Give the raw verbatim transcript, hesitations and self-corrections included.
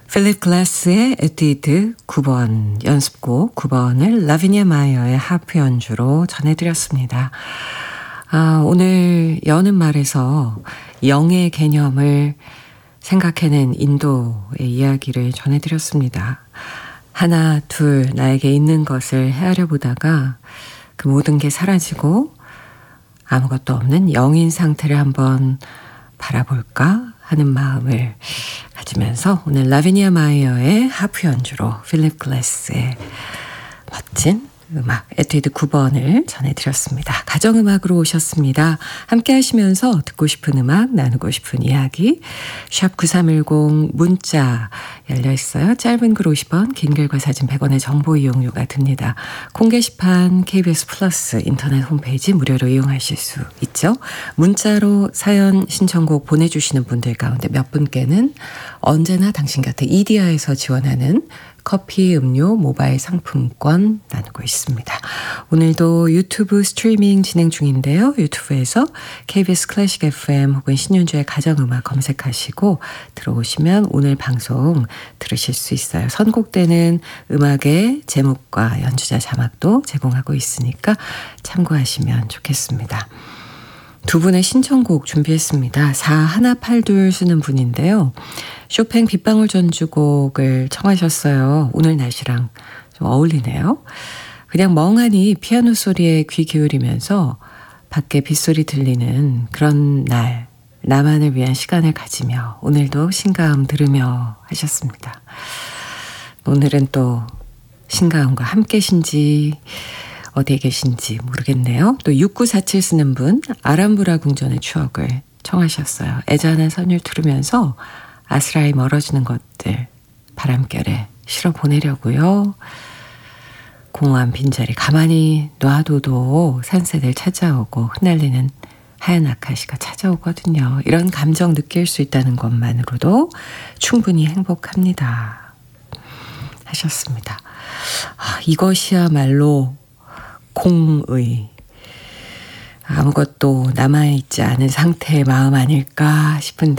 필립 글래스의 에뛰드 구 번 연습곡 구 번을 라비니아 마이어의 하프 연주로 전해드렸습니다. 아, 오늘 여는 말에서 영의 개념을 생각해낸 인도의 이야기를 전해드렸습니다. 하나, 둘, 나에게 있는 것을 헤아려 보다가 그 모든 게 사라지고 아무것도 없는 영인 상태를 한번 바라볼까 하는 마음을 가지면서 오늘 라비니아 마이어의 하프 연주로 필립 글래스의 멋진 음악 에뛰드 구 번을 전해드렸습니다. 가정음악으로 오셨습니다. 함께 하시면서 듣고 싶은 음악, 나누고 싶은 이야기 샵 구삼일공 문자 열려있어요. 짧은 글 오십 원, 긴 글과 사진 백 원의 정보 이용료가 듭니다. 콩 게시판 케이비에스 플러스 인터넷 홈페이지 무료로 이용하실 수 있죠. 문자로 사연 신청곡 보내주시는 분들 가운데 몇 분께는 언제나 당신 곁에 이디야에서 지원하는 커피, 음료, 모바일 상품권 나누고 있습니다. 오늘도 유튜브 스트리밍 진행 중인데요. 유튜브에서 케이비에스 클래식 에프엠 혹은 신윤주의 가정음악 검색하시고 들어오시면 오늘 방송 들으실 수 있어요. 선곡되는 음악의 제목과 연주자 자막도 제공하고 있으니까 참고하시면 좋겠습니다. 두 분의 신청곡 준비했습니다. 사일팔이 쓰는 분인데요. 쇼팽 빗방울 전주곡을 청하셨어요. 오늘 날씨랑 좀 어울리네요. 그냥 멍하니 피아노 소리에 귀 기울이면서 밖에 빗소리 들리는 그런 날, 나만을 위한 시간을 가지며 오늘도 신가음 들으며 하셨습니다. 오늘은 또 신가음과 함께신지 어디에 계신지 모르겠네요. 또 육구사칠 쓰는 분 아람브라 궁전의 추억을 청하셨어요. 애잔한 선율 들으면서 아스라이 멀어지는 것들 바람결에 실어 보내려고요. 공허한 빈자리 가만히 놔둬도 산새들 찾아오고 흩날리는 하얀 아카시가 찾아오거든요. 이런 감정 느낄 수 있다는 것만으로도 충분히 행복합니다. 하셨습니다. 아, 이것이야말로 공의, 아무것도 남아있지 않은 상태의 마음 아닐까 싶은데